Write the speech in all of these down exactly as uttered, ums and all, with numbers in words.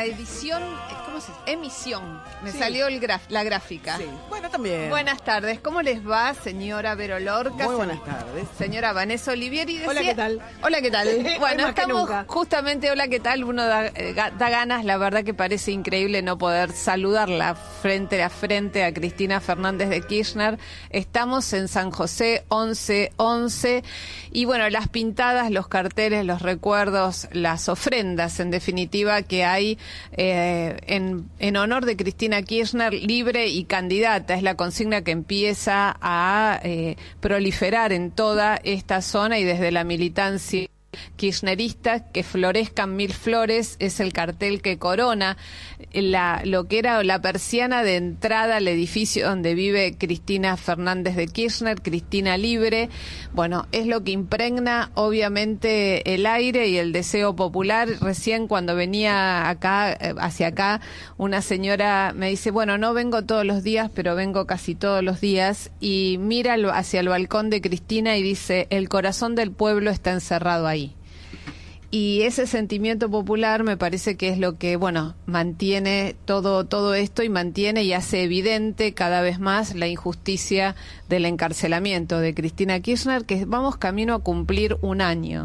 la edición, ¿cómo se dice? Emisión. Me Sí. salió el graf, la gráfica. Sí. Bueno, también. Buenas tardes. ¿Cómo les va, señora Vero Lorca? Muy buenas tardes. Señora Vanessa Olivieri. Decía, Hola, ¿qué tal? Hola, ¿qué tal? Hoy Bueno, más que estamos nunca. justamente, hola, ¿qué tal? Uno da, eh, ga- da ganas, la verdad que parece increíble no poder saludarla frente a frente a Cristina Fernández de Kirchner. Estamos en San José once once y bueno, las pintadas, los carteles, los recuerdos, las ofrendas, en definitiva, que hay eh, en, en honor de Cristina Kirchner, libre y candidata. Es la consigna que empieza a eh, proliferar en toda esta zona y desde la militancia kirchnerista. Que florezcan mil flores es el cartel que corona la, lo que era la persiana de entrada al edificio donde vive Cristina Fernández de Kirchner, Cristina Libre. Bueno, es lo que impregna obviamente el aire y el deseo popular. Recién cuando venía acá, eh, hacia acá, una señora me dice, bueno, no vengo todos los días, pero vengo casi todos los días, y mira lo- hacia el balcón de Cristina y dice, el corazón del pueblo está encerrado ahí. Y ese sentimiento popular me parece que es lo que, bueno, mantiene todo, todo esto y mantiene y hace evidente cada vez más la injusticia del encarcelamiento de Cristina Kirchner, que vamos camino a cumplir un año.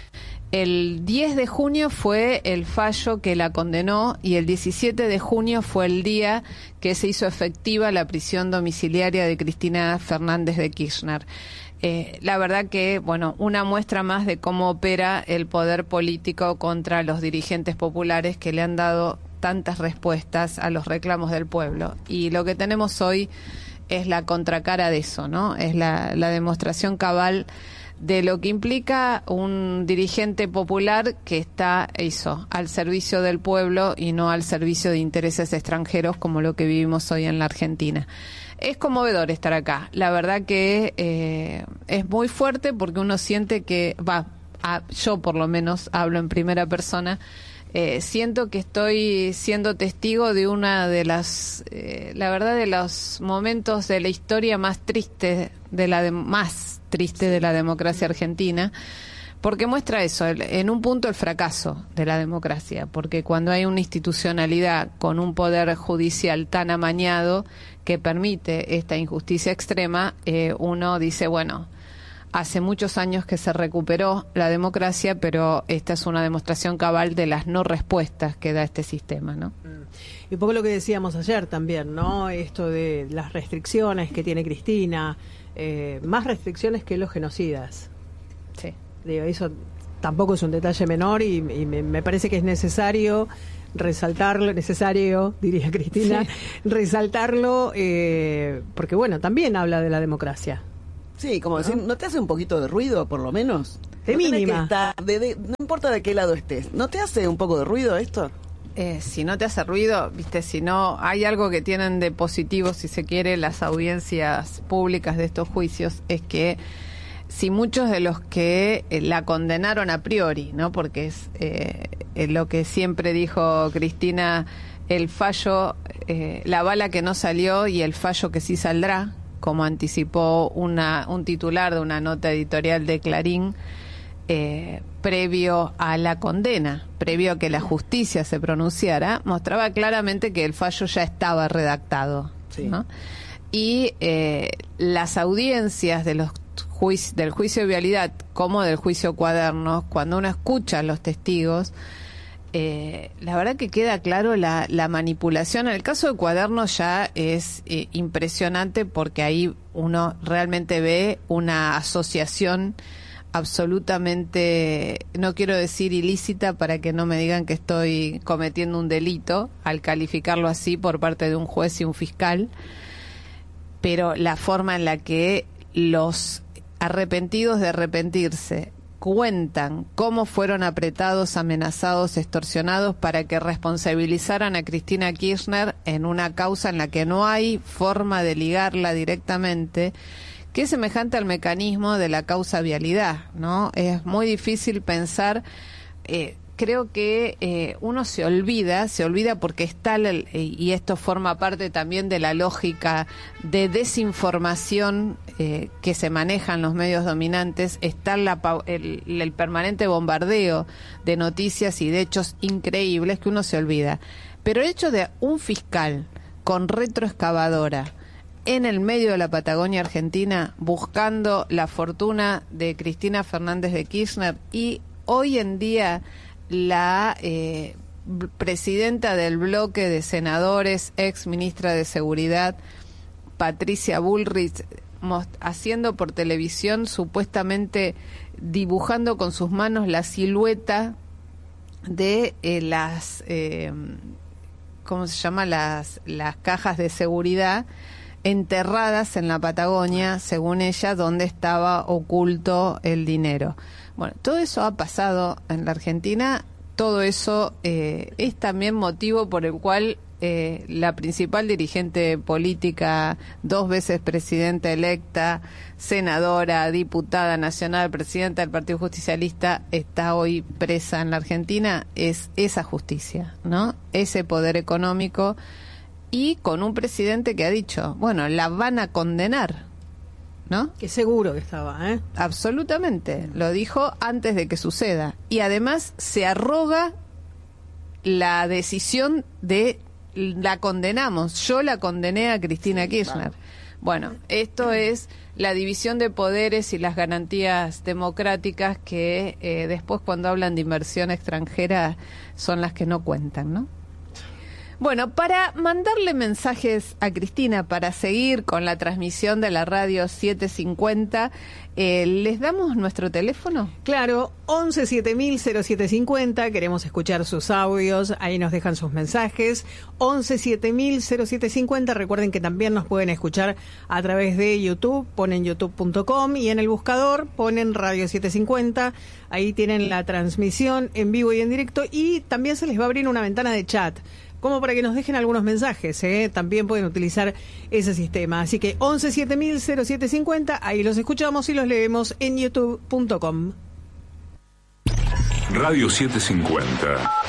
El diez de junio fue el fallo que la condenó y el diecisiete de junio fue el día que se hizo efectiva la prisión domiciliaria de Cristina Fernández de Kirchner. Eh, la verdad que, bueno, una muestra más de cómo opera el poder político contra los dirigentes populares que le han dado tantas respuestas a los reclamos del pueblo. Y lo que tenemos hoy es la contracara de eso, ¿no? Es la, la demostración cabal de lo que implica un dirigente popular que está, eso, al servicio del pueblo y no al servicio de intereses extranjeros como lo que vivimos hoy en la Argentina. Es conmovedor estar acá. La verdad que eh, es muy fuerte porque uno siente que, va, a- yo por lo menos hablo en primera persona, eh, siento que estoy siendo testigo de una de las, eh, la verdad, de los momentos de la historia más triste, de la de- más triste de la democracia argentina. Porque muestra eso, el- en un punto el fracaso de la democracia, porque cuando hay una institucionalidad con un poder judicial tan amañado que permite esta injusticia extrema, eh, uno dice, bueno, hace muchos años que se recuperó la democracia, pero esta es una demostración cabal de las no respuestas que da este sistema, ¿no? Y un poco lo que decíamos ayer también, ¿no? Esto de las restricciones que tiene Cristina, eh, más restricciones que los genocidas. Sí. Digo, eso tampoco es un detalle menor y, y me, me parece que es necesario resaltarlo, necesario, diría Cristina, Sí. resaltarlo, eh, porque bueno, también habla de la democracia. Sí, como decir, ¿no te hace un poquito de ruido, por lo menos? De No tenés mínima. que estar- de- de- no importa de qué lado estés. ¿No te hace un poco de ruido esto? Eh, si no te hace ruido, viste, si no hay algo que tienen de positivo, si se quiere, las audiencias públicas de estos juicios, es que si muchos de los que eh, la condenaron a priori, ¿no? Porque es eh, eh, lo que siempre dijo Cristina, el fallo, eh, la bala que no salió y el fallo que sí saldrá, como anticipó una, un titular de una nota editorial de Clarín, eh, previo a la condena, previo a que la justicia se pronunciara, mostraba claramente que el fallo ya estaba redactado, Sí. ¿no? Y eh, las audiencias de los juici- del juicio de vialidad como del juicio Cuadernos, cuando uno escucha a los testigos, eh, la verdad que queda claro la, la manipulación. En el caso de Cuadernos ya es eh, impresionante porque ahí uno realmente ve una asociación absolutamente, no quiero decir ilícita para que no me digan que estoy cometiendo un delito al calificarlo así por parte de un juez y un fiscal, pero la forma en la que los arrepentidos de arrepentirse cuentan cómo fueron apretados, amenazados, extorsionados para que responsabilizaran a Cristina Kirchner en una causa en la que no hay forma de ligarla directamente, que es semejante al mecanismo de la causa vialidad, ¿no? Es muy difícil pensar eh, creo que eh, uno se olvida, se olvida porque está, el, y esto forma parte también de la lógica de desinformación eh, que se maneja en los medios dominantes, está la, el, el permanente bombardeo de noticias y de hechos increíbles que uno se olvida. Pero el hecho de un fiscal con retroexcavadora en el medio de la Patagonia Argentina buscando la fortuna de Cristina Fernández de Kirchner y hoy en día la eh, presidenta del bloque de senadores, ex ministra de Seguridad, Patricia Bullrich, haciendo por televisión, supuestamente dibujando con sus manos la silueta de eh, las, eh, ¿cómo se llama? Las, las cajas de seguridad enterradas en la Patagonia, según ella, donde estaba oculto el dinero. Bueno, todo eso ha pasado en la Argentina, todo eso eh, es también motivo por el cual eh, la principal dirigente política, dos veces presidenta electa, senadora, diputada nacional, presidenta del Partido Justicialista, está hoy presa en la Argentina, es esa justicia, ¿no? Ese poder económico. Y con un presidente que ha dicho, bueno, la van a condenar, ¿no? Que seguro que estaba, ¿eh? Absolutamente, lo dijo antes de que suceda. Y además se arroga la decisión de la condenamos. Yo la condené a Cristina Kirchner. Bueno, esto es la división de poderes y las garantías democráticas que eh, después cuando hablan de inversión extranjera son las que no cuentan, ¿no? Bueno, para mandarle mensajes a Cristina, para seguir con la transmisión de la radio setecientos cincuenta, eh, ¿les damos nuestro teléfono? Claro, once siete mil cero siete cincuenta, queremos escuchar sus audios, ahí nos dejan sus mensajes, once siete mil cero siete cincuenta, recuerden que también nos pueden escuchar a través de YouTube, ponen youtube punto com y en el buscador ponen radio setecientos cincuenta, ahí tienen la transmisión en vivo y en directo y también se les va a abrir una ventana de chat, como para que nos dejen algunos mensajes, ¿eh? También pueden utilizar ese sistema. Así que once siete mil cero siete cincuenta, ahí los escuchamos y los leemos en youtube punto com. Radio setecientos cincuenta.